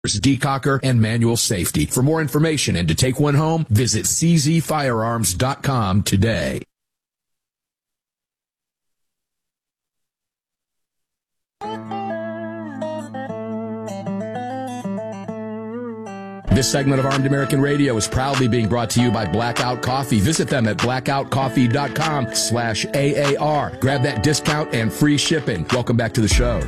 decocker, and manual safety. For more information and to take one home, visit czfirearms.com today. This segment of Armed American Radio is proudly being brought to you by Blackout Coffee. Visit them at blackoutcoffee.com/AAR. Grab that discount and free shipping. Welcome back to the show.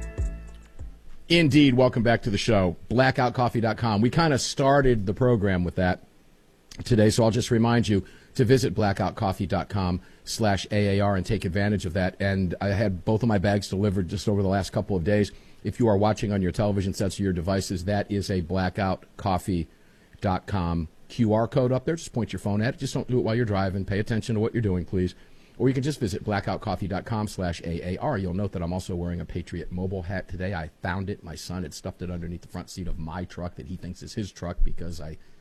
Indeed, welcome back to the show. Blackoutcoffee.com. We kind of started the program with that today, so I'll just remind you to visit blackoutcoffee.com/AAR and take advantage of that. And I had both of my bags delivered just over the last couple of days. If you are watching on your television sets or your devices, that is a blackoutcoffee.com QR code up there. Just point your phone at it. Just don't do it while you're driving. Pay attention to what you're doing, please. Or you can just visit blackoutcoffee.com/AAR. You'll note that I'm also wearing a Patriot Mobile hat today. I found it. My son had stuffed it underneath the front seat of my truck that he thinks is his truck because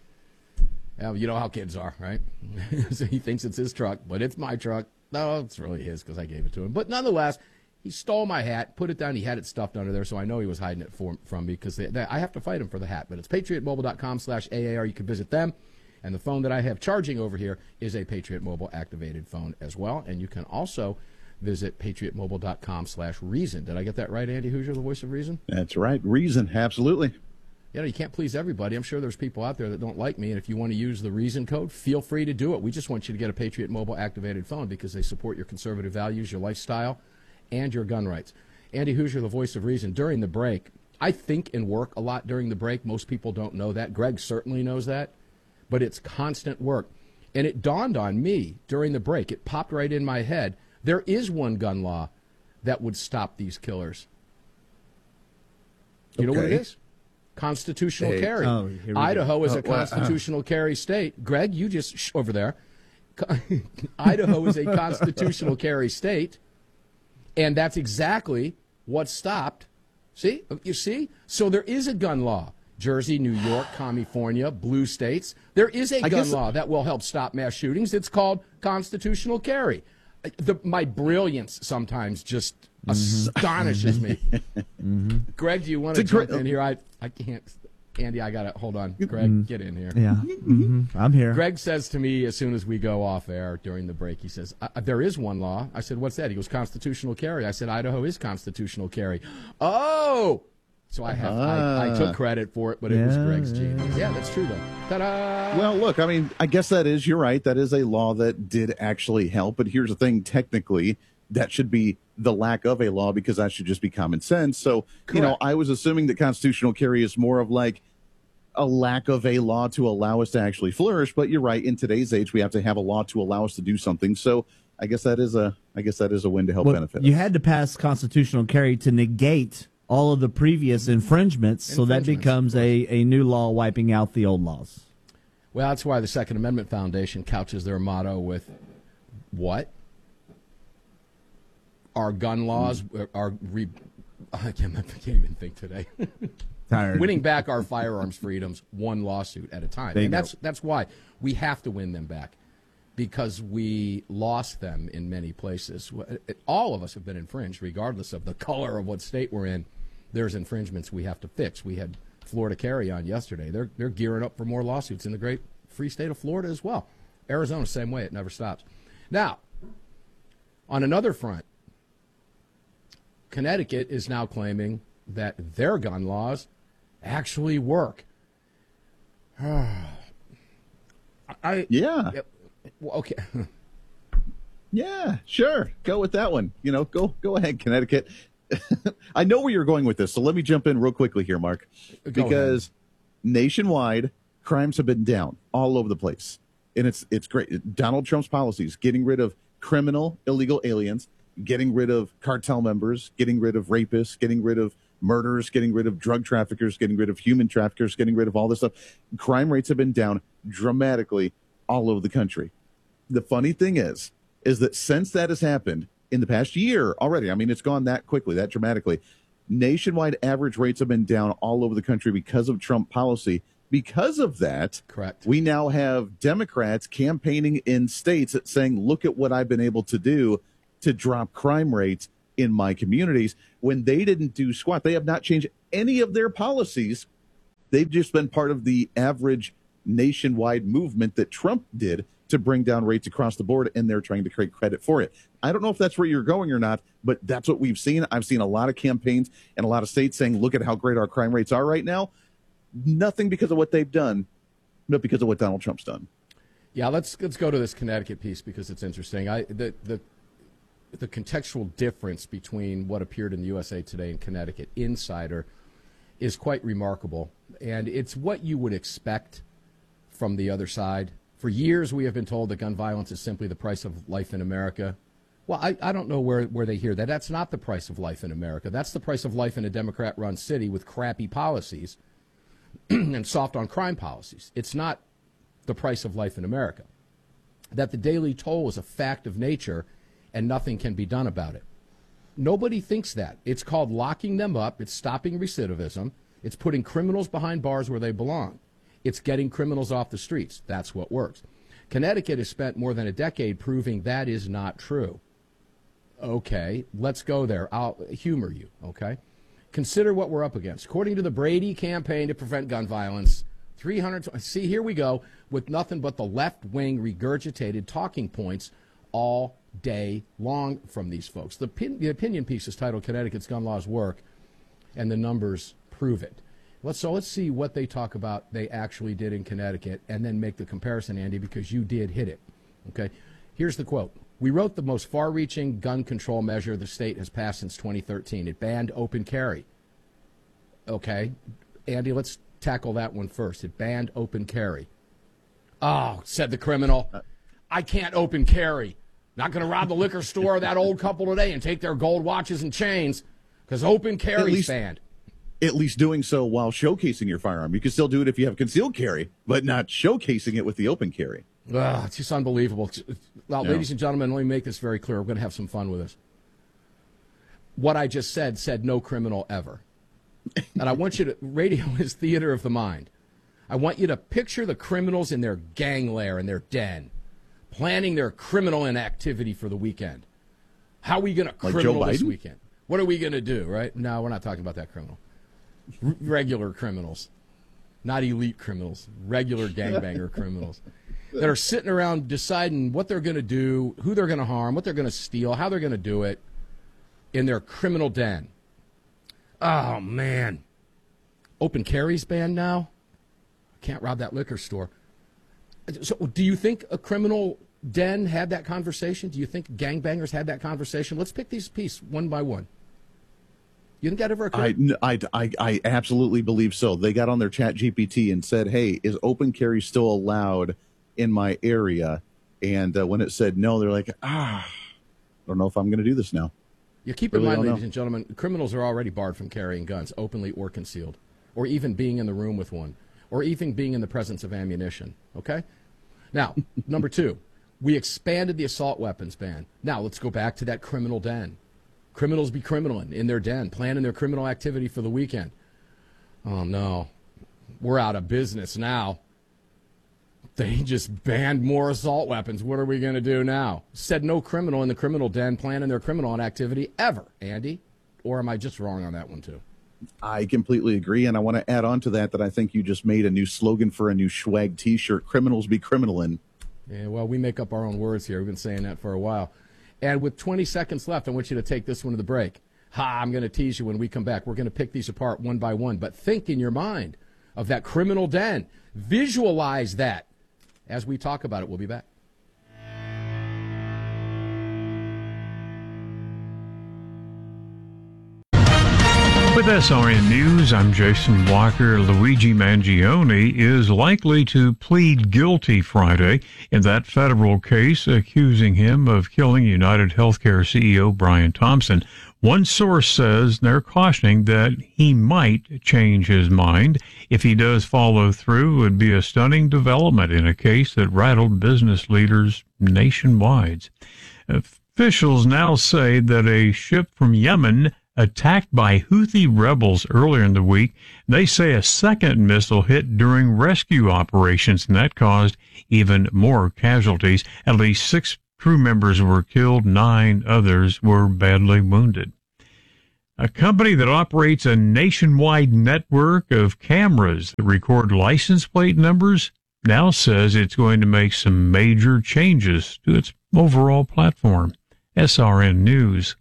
you know how kids are, right? So he thinks it's his truck, but it's my truck. No, it's really his because I gave it to him. But nonetheless, he stole my hat, put it down. He had it stuffed under there, so I know he was hiding it from me because I have to fight him for the hat. But it's patriotmobile.com/AAR. You can visit them. And the phone that I have charging over here is a Patriot Mobile activated phone as well. And you can also visit patriotmobile.com/reason. Did I get that right, Andy Hoosier, the voice of reason? That's right. Reason, absolutely. You can't please everybody. I'm sure there's people out there that don't like me. And if you want to use the reason code, feel free to do it. We just want you to get a Patriot Mobile activated phone because they support your conservative values, your lifestyle, and your gun rights. Andy Hoosier, the voice of reason. During the break, I think and work a lot during the break. Most people don't know that. Greg certainly knows that. But it's constant work. And it dawned on me during the break. It popped right in my head. There is one gun law that would stop these killers. You know what it is? Constitutional carry. Oh, Idaho is a constitutional carry state. Greg, you just over there. Idaho is a constitutional carry state. And that's exactly what stopped. See? You see? So there is a gun law. Jersey, New York, California, blue states. There is a gun law that will help stop mass shootings. It's called constitutional carry. My brilliance sometimes just astonishes me. Greg, do you want to jump in here? I can't. Andy, I got to hold on. Greg, get in here. Yeah, I'm here. Greg says to me as soon as we go off air during the break, he says, there is one law. I said, what's that? He goes, constitutional carry. I said, Idaho is constitutional carry. Oh! So I took credit for it, but it was Greg's genius. Yeah, that's true, though. Ta-da! Well, look, I mean, I guess you're right. That is a law that did actually help. But here's the thing, technically, that should be the lack of a law because that should just be common sense. So, Correct. I was assuming that constitutional carry is more of like a lack of a law to allow us to actually flourish. But you're right. In today's age, we have to have a law to allow us to do something. So I guess that is a win to help benefit us. You had to pass constitutional carry to negate all of the previous infringements, so that becomes a new law wiping out the old laws. Well, that's why the Second Amendment Foundation couches their motto with what? Our gun laws I can't even think today. Tired. Winning back our firearms freedoms one lawsuit at a time. And that's why we have to win them back, because we lost them in many places. All of us have been infringed, regardless of the color of what state we're in. There's infringements we have to fix. We had Florida Carry on yesterday. They're gearing up for more lawsuits in the great free state of Florida as well. Arizona, same way. It never stops. Now, on another front, Connecticut is now claiming that their gun laws actually work. Okay. Yeah, sure. Go with that one. Go ahead, Connecticut. I know where you're going with this, so let me jump in real quickly here, Mark. Because nationwide, crimes have been down all over the place. And it's great. Donald Trump's policies, getting rid of criminal, illegal aliens, getting rid of cartel members, getting rid of rapists, getting rid of murderers, getting rid of drug traffickers, getting rid of human traffickers, getting rid of all this stuff. Crime rates have been down dramatically all over the country. The funny thing is that since that has happened in the past year already, I mean, it's gone that quickly, that dramatically, nationwide average rates have been down all over the country because of Trump policy. Because of that, correct, we now have Democrats campaigning in states saying, look at what I've been able to do to drop crime rates in my communities, when they didn't do squat. They have not changed any of their policies They've just been part of the average nationwide movement that Trump did to bring down rates across the board, and they're trying to create credit for it. I don't know if that's where you're going or not, but that's what we've seen. I've seen a lot of campaigns and a lot of states saying, look at how great our crime rates are right now. Nothing because of what they've done, but because of what Donald Trump's done. Yeah, let's go to this Connecticut piece because it's interesting. The contextual difference between what appeared in the USA Today and Connecticut Insider is quite remarkable, and it's what you would expect from the other side. For years, we have been told that gun violence is simply the price of life in America. Well, I don't know where they hear that. That's not the price of life in America. That's the price of life in a Democrat-run city with crappy policies and soft on crime policies. It's not the price of life in America. That the daily toll is a fact of nature and nothing can be done about it. Nobody thinks that. It's called locking them up. It's stopping recidivism. It's putting criminals behind bars where they belong. It's getting criminals off the streets. That's what works. Connecticut has spent more than a decade proving that is not true. Okay, let's go there. I'll humor you, okay? Consider what we're up against. According to the Brady Campaign to Prevent Gun Violence, 300. See, here we go with nothing but the left-wing regurgitated talking points all day long from these folks. The opinion piece is titled Connecticut's Gun Laws Work, and the numbers prove it. Let's see what they talk about they actually did in Connecticut and then make the comparison, Andy, because you did hit it. Okay, here's the quote. We wrote the most far-reaching gun control measure the state has passed since 2013. It banned open carry. Okay, Andy, let's tackle that one first. It banned open carry. Oh, said the criminal, I can't open carry. Not going to rob the liquor store of that old couple today and take their gold watches and chains because open carry's banned. At least doing so while showcasing your firearm. You can still do it if you have concealed carry, but not showcasing it with the open carry. It's just unbelievable. Well, Yeah. Ladies and gentlemen, let me make this very clear. We're going to have some fun with this. What I just said no criminal ever. And I want you to, radio is theater of the mind. I want you to picture the criminals in their gang lair, in their den, planning their criminal inactivity for the weekend. How are we going to criminal this weekend? What are we going to do, right? No, we're not talking about that criminal. Regular criminals, not elite criminals, regular gangbanger criminals that are sitting around deciding what they're going to do, who they're going to harm, what they're going to steal, how they're going to do it in their criminal den. Oh, man. Open carry's banned now? Can't rob that liquor store. So do you think a criminal den had that conversation? Do you think gangbangers had that conversation? Let's pick these pieces one by one. You think that ever occurred? I absolutely believe so. They got on their chat GPT and said, hey, is open carry still allowed in my area? And when it said no, they're like, I don't know if I'm going to do this now. You keep in mind, ladies and gentlemen, criminals are already barred from carrying guns, openly or concealed, or even being in the room with one, or even being in the presence of ammunition, okay? Now, number two, we expanded the assault weapons ban. Now, let's go back to that criminal den. Criminals be criminaling in their den, planning their criminal activity for the weekend. Oh, no. We're out of business now. They just banned more assault weapons. What are we going to do now? Said no criminal in the criminal den planning their criminal activity ever, Andy. Or am I just wrong on that one, too? I completely agree, and I want to add on to that I think you just made a new slogan for a new swag T-shirt, criminals be criminaling. Yeah, well, we make up our own words here. We've been saying that for a while. And with 20 seconds left, I want you to take this one to the break. I'm going to tease you when we come back. We're going to pick these apart one by one. But think in your mind of that criminal den. Visualize that. As we talk about it, we'll be back. With SRN News, I'm Jason Walker. Luigi Mangione is likely to plead guilty Friday in that federal case accusing him of killing United Healthcare CEO Brian Thompson. One source says they're cautioning that he might change his mind. If he does follow through, it would be a stunning development in a case that rattled business leaders nationwide. Officials now say that a ship from Yemen attacked by Houthi rebels earlier in the week. They say a second missile hit during rescue operations, and that caused even more casualties. At least 6 crew members were killed, 9 others were badly wounded. A company that operates a nationwide network of cameras that record license plate numbers now says it's going to make some major changes to its overall platform. SRN News.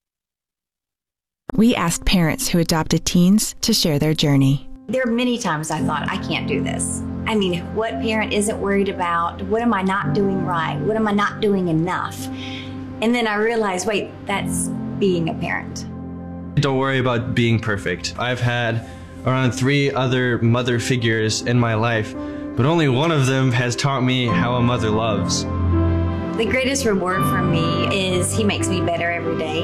We asked parents who adopted teens to share their journey. There are many times I thought, I can't do this. I mean, what parent isn't worried about? What am I not doing right? What am I not doing enough? And then I realized, wait, that's being a parent. Don't worry about being perfect. I've had around 3 other mother figures in my life, but only one of them has taught me how a mother loves. The greatest reward for me is he makes me better every day.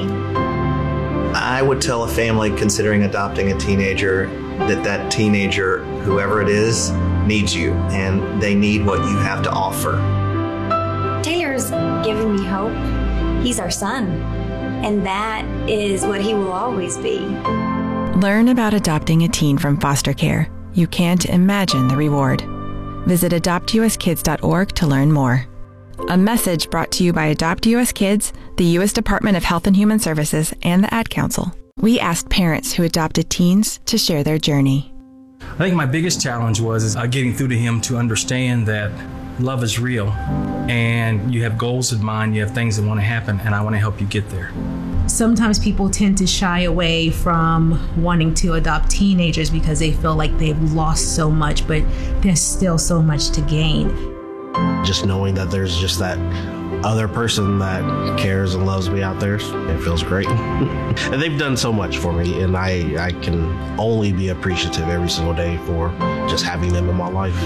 I would tell a family considering adopting a teenager that teenager, whoever it is, needs you, and they need what you have to offer. Taylor's given me hope. He's our son, and that is what he will always be. Learn about adopting a teen from foster care. You can't imagine the reward. Visit adoptuskids.org to learn more. A message brought to you by Adopt US Kids, the U.S. Department of Health and Human Services, and the Ad Council. We asked parents who adopted teens to share their journey. I think my biggest challenge was getting through to him to understand that love is real and you have goals in mind, you have things that want to happen, and I want to help you get there. Sometimes people tend to shy away from wanting to adopt teenagers because they feel like they've lost so much, but there's still so much to gain. Just knowing that there's just that other person that cares and loves me out there, it feels great. And they've done so much for me, and I can only be appreciative every single day for just having them in my life.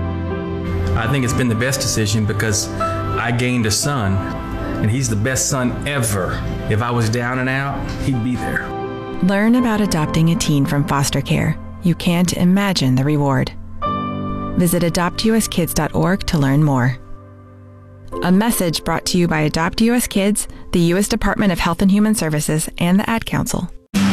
I think it's been the best decision because I gained a son, and he's the best son ever. If I was down and out, he'd be there. Learn about adopting a teen from foster care. You can't imagine the reward. Visit adoptuskids.org to learn more. A message brought to you by Adopt US Kids, the U.S. Department of Health and Human Services, and the Ad Council.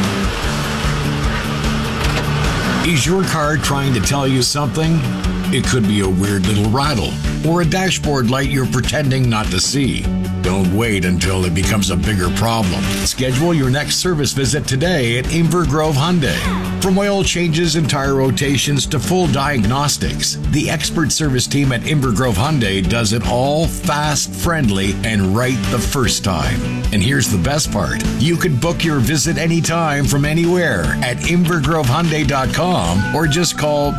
Is your car trying to tell you something? It could be a weird little rattle or a dashboard light you're pretending not to see. Don't wait until it becomes a bigger problem. Schedule your next service visit today at Inver Grove Hyundai. From oil changes and tire rotations to full diagnostics, the expert service team at Inver Grove Hyundai does it all fast, friendly, and right the first time. And here's the best part. You can book your visit anytime from anywhere at invergrovehyundai.com or just call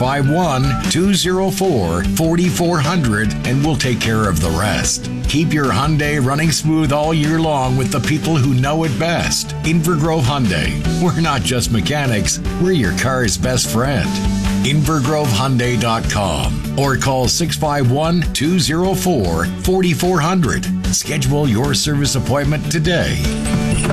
651-204-4400 and we'll take care of the rest. Keep your Hyundai running smooth all year long with the people who know it best. Inver Grove Hyundai. We're not just mechanics, we're your car's best friend. invergrovehyundai.com or call 651-204-4400. Schedule your service appointment today.